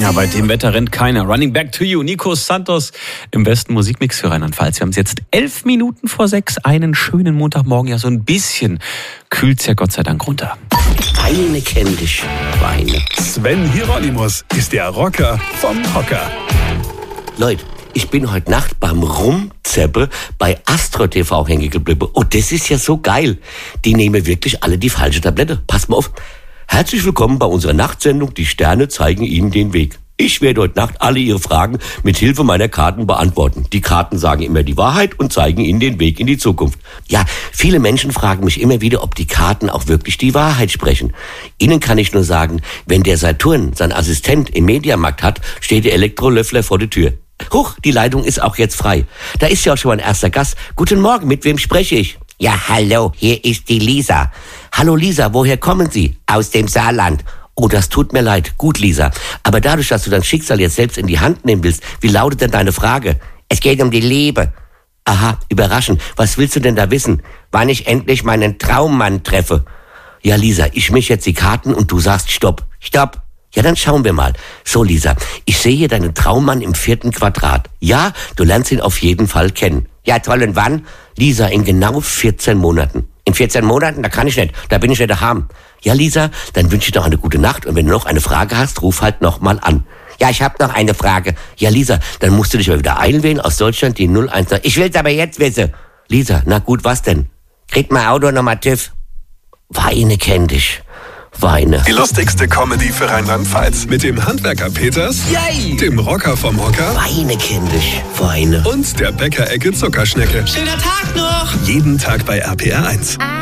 Ja, bei dem Wetter rennt keiner. Running Back to You, Nico Santos im besten Musikmix für Rheinland-Pfalz. Wir haben es jetzt 11 Minuten vor 6, einen schönen Montagmorgen. Ja, so ein bisschen kühlt's ja Gott sei Dank runter. Weine kenn dich, Weine. Sven Hieronymus ist der Rocker vom Hocker. Leute, ich bin heute Nacht beim Rumzeppe bei Astro TV hängen geblieben. Oh, das ist ja so geil. Die nehmen wirklich alle die falsche Tablette. Passt mal auf. Herzlich willkommen bei unserer Nachtsendung. Die Sterne zeigen Ihnen den Weg. Ich werde heute Nacht alle Ihre Fragen mit Hilfe meiner Karten beantworten. Die Karten sagen immer die Wahrheit und zeigen Ihnen den Weg in die Zukunft. Ja, viele Menschen fragen mich immer wieder, ob die Karten auch wirklich die Wahrheit sprechen. Ihnen kann ich nur sagen, wenn der Saturn seinen Assistent im Mediamarkt hat, steht der Elektrolöffler vor der Tür. Huch, die Leitung ist auch jetzt frei. Da ist ja auch schon mein erster Gast. Guten Morgen, mit wem spreche ich? Ja, hallo, hier ist die Lisa. Hallo Lisa, woher kommen Sie? Aus dem Saarland. Oh, das tut mir leid. Gut, Lisa. Aber dadurch, dass du dein Schicksal jetzt selbst in die Hand nehmen willst, wie lautet denn deine Frage? Es geht um die Liebe. Aha, überraschend. Was willst du denn da wissen? Wann ich endlich meinen Traummann treffe? Ja, Lisa, ich mische jetzt die Karten und du sagst Stopp. Stopp. Ja, dann schauen wir mal. So, Lisa, ich sehe hier deinen Traummann im 4. Quadrat. Ja, du lernst ihn auf jeden Fall kennen. Ja, toll, und wann? Lisa, in genau 14 Monaten. In 14 Monaten? Da kann ich nicht. Da bin ich nicht daheim. Ja, Lisa, dann wünsche ich dir noch eine gute Nacht. Und wenn du noch eine Frage hast, ruf halt noch mal an. Ja, ich habe noch eine Frage. Ja, Lisa, dann musst du dich mal wieder einwählen aus Deutschland, die 019. Ich will's aber jetzt wissen. Lisa, na gut, was denn? Kriegt mein Auto nochmal TÜV? Weine kenn dich. Weine. Die lustigste Comedy für Rheinland-Pfalz. Mit dem Handwerker Peters, Yay! dem Rocker vom Hocker Weine kenn dich. Weine. und der Bäckerecke Zuckerschnecke. Schöner Tag noch! Jeden Tag bei RPR 1.